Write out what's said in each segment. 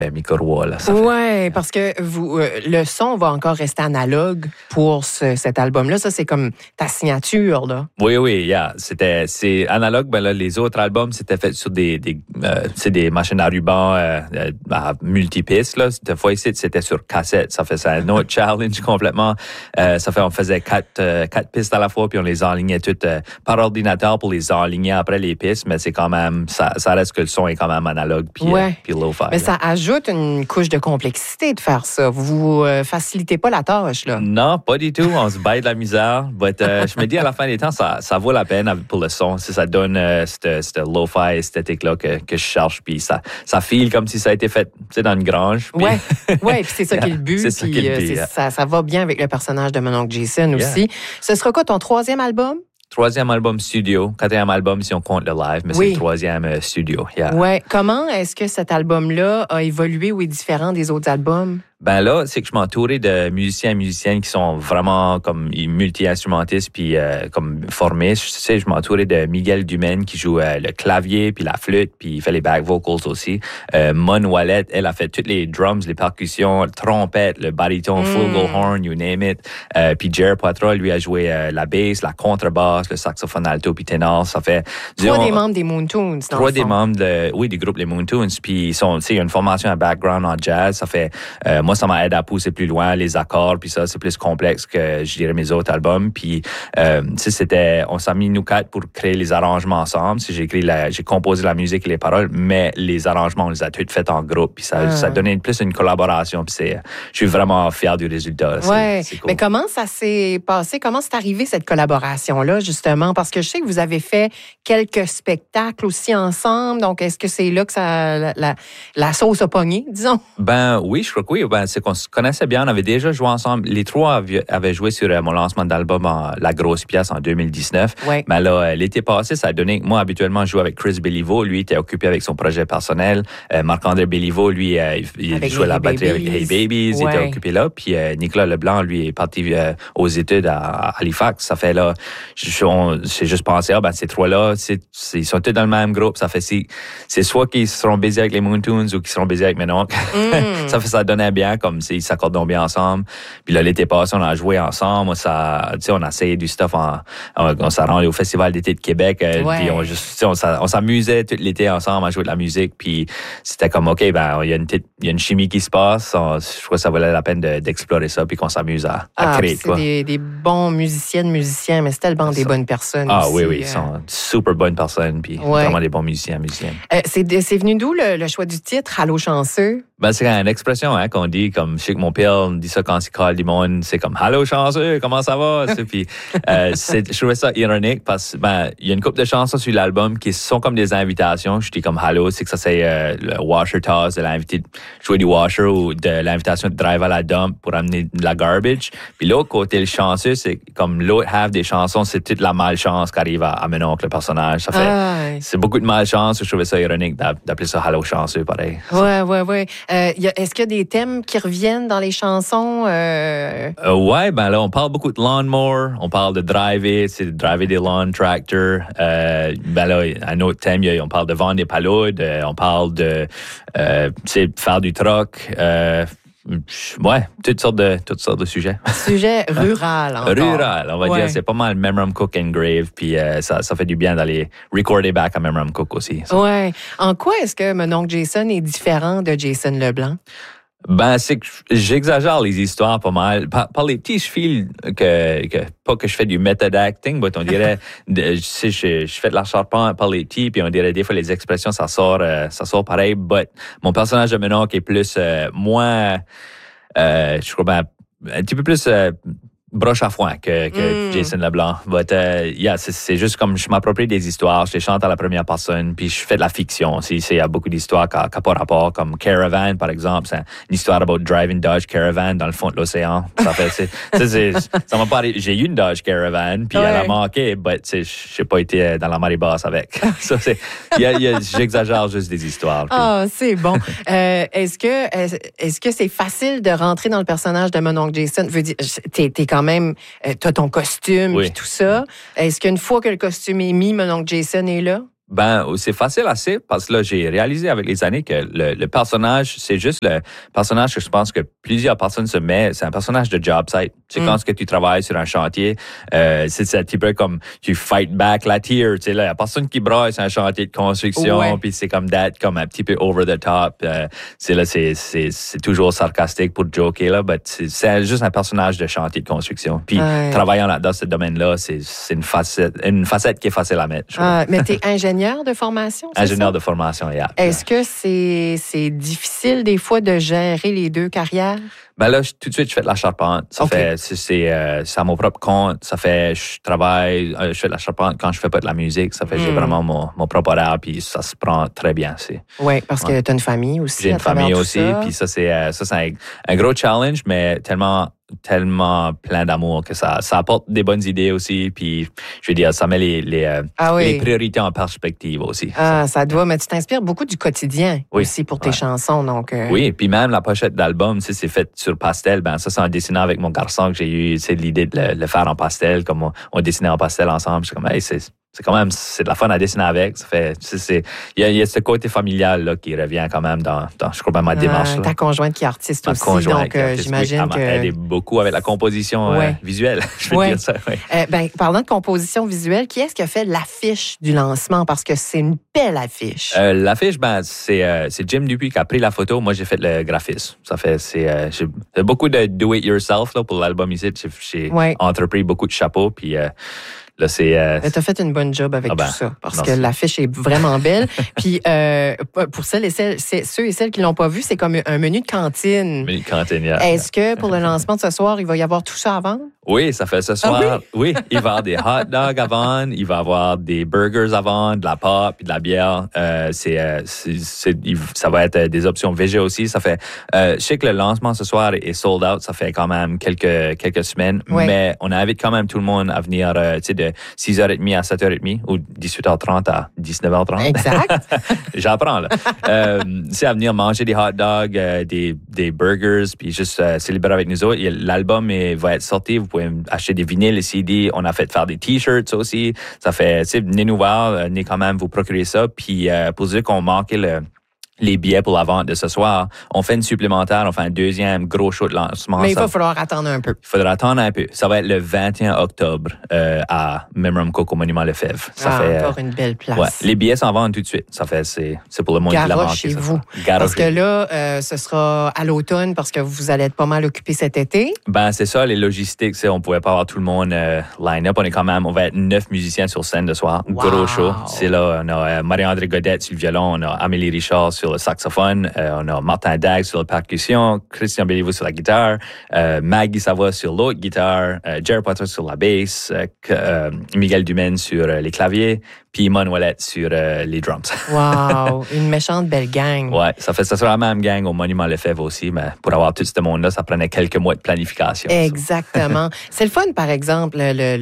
Micro là. Oui, parce que le son va encore rester analogue pour cet album-là. Ça, c'est comme ta signature, là. Oui, yeah. C'est analogue. Ben là, les autres albums, c'était fait sur des machines à ruban à multipistes, là. Cette fois ici, c'était sur cassette. Ça fait un autre challenge complètement. On faisait quatre pistes à la fois, puis on les enlignait toutes par ordinateur pour les enligner après les pistes, mais c'est quand même, ça reste que le son est quand même analogue, puis lo-fi. Mais ça ajoute une couche de complexité de faire ça. Vous facilitez pas la tâche, là. Non, pas du tout. On se baille de la misère. Je me dis, à la fin des temps, ça vaut la peine pour le son. Si ça donne cette lo-fi esthétique-là que je cherche. Puis ça file comme si ça a été fait dans une grange. Oui, puis c'est ça qui est le but. Ça va bien avec le personnage de mon oncle Jason aussi. Ce sera quoi ton troisième album? Troisième album studio, quatrième album si on compte le live, mais c'est le troisième studio. Yeah. Ouais. Comment est-ce que cet album-là a évolué ou est différent des autres albums? Ben là, c'est que je m'entourais de musiciens et musiciennes qui sont vraiment comme multi-instrumentistes puis comme formés. Je m'entourais de Miguel Dumaine qui joue le clavier puis la flûte puis il fait les back vocals aussi. Mon Wallet, elle a fait toutes les drums, les percussions, le trompette, le baryton, flugelhorn, you name it. Puis Jer Poitras, lui, a joué la bass, la contrebasse, le saxophone alto puis ténor. Ça fait... Trois des membres des Moontoons, dans Trois des membres du groupe Les Moontoons. Puis ils ont une formation, un background en jazz. Ça fait... moi, ça m'a aidé à pousser plus loin les accords, puis ça, c'est plus complexe que, je dirais, mes autres albums. Puis, on s'est mis nous quatre pour créer les arrangements ensemble. J'ai composé la musique et les paroles, mais les arrangements, on les a tous faits en groupe. Puis ça donnait plus une collaboration. Puis je suis vraiment fier du résultat. Ouais. C'est cool. Mais comment ça s'est passé? Comment c'est arrivé cette collaboration-là, justement? Parce que je sais que vous avez fait quelques spectacles aussi ensemble. Donc, est-ce que c'est là que la sauce a pogné, disons? Ben oui, je crois que oui. Ben, c'est qu'on se connaissait bien, on avait déjà joué ensemble. Les trois avaient joué sur mon lancement d'album La Grosse Pièce en 2019. Ouais. Mais là, l'été passé, ça a donné que moi, habituellement, je jouais avec Chris Béliveau. Lui, il était occupé avec son projet personnel. Marc-André Béliveau, lui, il jouait la batterie avec les Hey Babies. Il était occupé là. Puis Nicolas Leblanc, lui, est parti aux études à Halifax. Ça fait là, j'ai juste pensé, ces trois-là, ils sont tous dans le même groupe. Ça fait c'est soit qu'ils seront baisés avec les Moontoons ou qu'ils seront baisés avec mes oncles. Ça donnait bien, comme s'ils s'accordent bien ensemble. Puis là, l'été passé, on a joué ensemble. On a essayé du stuff. On s'est rendu au Festival d'été de Québec. Puis on s'amusait tout l'été ensemble à jouer de la musique. Puis c'était comme, OK, il y a une chimie qui se passe. Je crois que ça valait la peine d'explorer ça puis qu'on s'amuse à créer. C'est des bons musiciens, mais c'est tellement des bonnes personnes aussi. Oui. Ils sont super bonnes personnes puis vraiment des bons musiciennes. C'est venu d'où le choix du titre, Allô chanceux? Ben, c'est une expression qu'on dit, comme je sais que mon père me dit ça quand il colle du monde, c'est comme Allô chanceux, comment ça va? Puis je trouvais ça ironique parce que il y a une couple de chansons sur l'album qui sont comme des invitations. Je dis comme Allô, c'est que ça c'est le washer toss de l'invité de jouer du washer ou de l'invitation de drive à la dump pour amener de la garbage. Puis l'autre côté, le chanceux, c'est comme l'autre half des chansons, c'est toute la malchance qui arrive à mon oncle, le personnage. Ça fait c'est beaucoup de malchance. Je trouvais ça ironique d'appeler ça Allô chanceux, pareil. Ouais. Est-ce qu'il y a des thèmes qui reviennent dans les chansons? Ouais, là, on parle beaucoup de lawnmower, on parle de driver des lawn tractors. Là, un autre thème, on parle de vendre des paludes, on parle de faire du troc. Toutes sortes de sujets. Sujet rural encore. Rural, on va dire. C'est pas mal Memram Cook Engrave, puis ça fait du bien d'aller recorder back à Memram Cook aussi. Ça. Ouais. En quoi est-ce que mon oncle Jason est différent de Jason Leblanc? C'est que j'exagère les histoires pas mal. Par les petits chevils pas que je fais du method acting, mais on dirait, je fais de la charpente par les petits, puis on dirait des fois les expressions, ça sort pareil, but mon personnage de Menon qui est plus, moins, je crois un petit peu plus, broche à foin que Jason Leblanc. C'est juste comme je m'approprie des histoires, je les chante à la première personne, puis je fais de la fiction. Il y a beaucoup d'histoires qui n'ont pas rapport, comme Caravan, par exemple. C'est une histoire about driving Dodge Caravan dans le fond de l'océan. Ça m'a pas arrivé. J'ai eu une Dodge Caravan, puis elle a manqué, mais je n'ai pas été dans la marée basse avec. J'exagère juste des histoires. C'est bon. Est-ce que c'est facile de rentrer dans le personnage de mon oncle Jason? Je veux dire, t'es quand même, t'as ton costume et tout ça. Est-ce qu'une fois que le costume est mis, mon oncle Jason est là? Ben, c'est facile assez parce que là, j'ai réalisé avec les années que le personnage, c'est juste le personnage que je pense que plusieurs personnes se mettent. C'est un personnage de job site. C'est quand ce que tu travailles sur un chantier, c'est un petit peu comme tu fight back la tear. Tu sais, là, il y a personne qui braille sur un chantier de construction, puis c'est comme comme un petit peu over the top. C'est toujours sarcastique pour joker, là, mais c'est juste un personnage de chantier de construction. Puis travaillant dans ce domaine-là, c'est une facette qui est facile à mettre. Mais tu es ingénieur de formation, c'est ingénieur ça? De formation, yeah. Est-ce que c'est difficile des fois de gérer les deux carrières? Ben là, tout de suite, je fais de la charpente. C'est à mon propre compte. Je travaille, je fais de la charpente quand je fais pas de la musique. Ça fait j'ai vraiment mon propre horaire, puis ça se prend très bien. Oui, parce que tu as une famille aussi. J'ai une famille aussi, puis ça c'est un gros challenge, mais tellement plein d'amour que ça apporte des bonnes idées aussi, puis je veux dire, ça met les priorités en perspective aussi. Ça doit, mais tu t'inspires beaucoup du quotidien aussi pour tes chansons, donc. Oui, puis même la pochette d'album, c'est fait sur pastel. Ben ça, c'est en dessinant avec mon garçon que j'ai eu l'idée de le faire en pastel, comme on dessinait en pastel ensemble. C'est comme, hey, c'est de la fun à dessiner avec. Ça fait, il y a ce côté familial là qui revient quand même dans je crois, ma démarche. Ta conjointe qui est artiste aussi, donc j'imagine que elle aide beaucoup avec la composition visuelle. Je veux dire ça. Parlant de composition visuelle, qui est-ce qui a fait l'affiche du lancement, parce que c'est une belle affiche. L'affiche, c'est Jim Dupuis qui a pris la photo. Moi, j'ai fait le graphisme. Ça fait j'ai beaucoup de do it yourself là pour l'album ici. J'ai entrepris beaucoup de chapeaux, puis là, t'as fait une bonne job avec tout ça, parce que l'affiche est vraiment belle. Puis, pour ceux et celles qui l'ont pas vu, c'est comme un menu de cantine. Menu de cantine, yeah. Est-ce que pour le lancement de ce soir, il va y avoir tout ça à vendre? Oui, ça fait ce soir. Oui, il va y avoir des hot dogs à vendre, il va y avoir des burgers à vendre, de la pop et de la bière. Ça va être des options végé aussi. Ça fait, je sais que le lancement ce soir est sold out. Ça fait quand même quelques semaines, mais on invite quand même tout le monde à venir, de 6h30 à 7h30 ou 18h30 à 19h30. Exact. J'apprends, là. C'est à venir manger des hot dogs, des burgers, puis juste célébrer avec nous autres. L'album va être sorti. Vous pouvez acheter des vinyles, des CD. On a fait faire des T-shirts aussi. Ça fait, venez nous voir, venez quand même vous procurer ça. Puis pour dire qu'on manquait les billets pour la vente de ce soir, on fait une supplémentaire, on fait un deuxième gros show de lancement. Mais il va falloir attendre un peu. Il faudra attendre un peu. Ça va être le 21 octobre à Memram Coco Monument Lefebvre. Ça fait encore une belle place. Ouais, les billets s'en vendent tout de suite. Ça fait c'est pour le monde qui l'a manqué. Chez vous. Parce que là, ce sera à l'automne parce que vous allez être pas mal occupés cet été. Ben c'est ça, les logistiques, on pouvait pas avoir tout le monde line-up. On va être 9 musiciens sur scène ce soir. Wow. Gros show. C'est là, on a Marie-André Godette sur le violon, on a Amélie Richard sur le saxophone, on a Martin Dagg sur la percussion, Christian Béliveau sur la guitare, Maggie Savoie sur l'autre guitare, Jerry Potter sur la basse, Miguel Dumaine sur les claviers, puis Manuelette sur les drums. Wow, une méchante belle gang. Ouais, ça sera la même gang au Monument Lefebvre aussi, mais pour avoir tout ce monde-là, ça prenait quelques mois de planification. Exactement. C'est le fun, par exemple,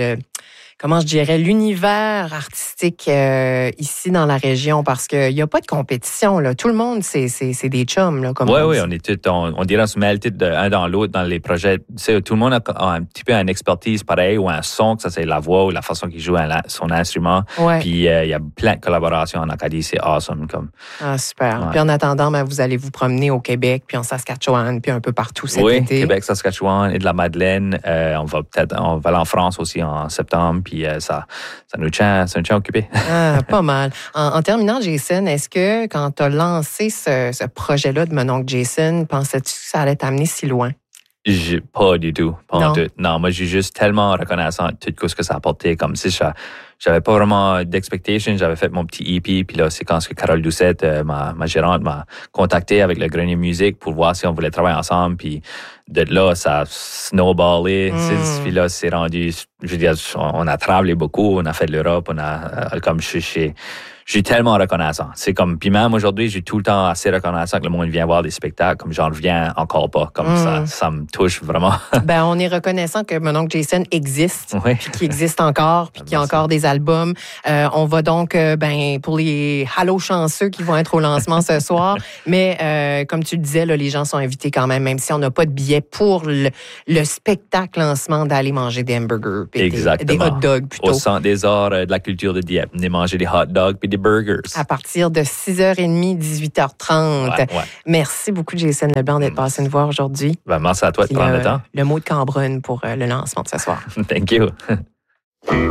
comment je dirais, l'univers artistique ici dans la région, parce qu'il n'y a pas de compétition, là. Tout le monde, c'est des chums, là, comme oui, on est tous, on dirait on se mêle tous un dans l'autre dans les projets. Tu sais, tout le monde a un petit peu une expertise pareille ou un son, que ça c'est la voix ou la façon qu'il joue son instrument. Ouais. Puis il y a plein de collaborations en Acadie, c'est awesome. Super. Ouais. Puis en attendant, vous allez vous promener au Québec, puis en Saskatchewan, puis un peu partout cet été. Oui, Québec, Saskatchewan et de la Madeleine. On va aller en France aussi en septembre. Puis ça nous tient occupés. Pas mal. En terminant, Jason, est-ce que quand tu as lancé ce projet-là de mon oncle Jason, pensais-tu que ça allait t'amener si loin? Pas du tout. Pas du tout. Non, moi, j'ai juste tellement reconnaissant de tout ce que ça a apporté. Comme si j'avais pas vraiment d'expectation. J'avais fait mon petit EP. Puis là, c'est quand Carole Doucette, ma gérante, m'a contacté avec le Grenier Musique pour voir si on voulait travailler ensemble. Puis de là, ça a snowballé. Puis là, c'est rendu... Je veux dire, on a travaillé beaucoup. On a fait de l'Europe. Comme je suis tellement reconnaissant. C'est comme, puis même aujourd'hui, j'ai tout le temps assez reconnaissant que le monde vient voir des spectacles, comme j'en reviens encore pas. Comme ça me touche vraiment. On est reconnaissant que mon oncle Jason existe, puis qu'il existe encore, puis qu'il y a encore des albums. On va donc, pour les Halo chanceux qui vont être au lancement ce soir, mais comme tu le disais, là, les gens sont invités quand même si on n'a pas de billets pour le spectacle lancement d'aller manger des hamburgers, des hot dogs plutôt. Au Centre des arts de la culture de Dieppe, on est manger des hot dogs puis des burgers. À partir de 6h30, 18h30. Ouais. Merci beaucoup, Jason Leblanc, d'être passé nous voir aujourd'hui. Merci à toi de prendre le temps. Le mot de Cambronne pour le lancement de ce soir. Thank you.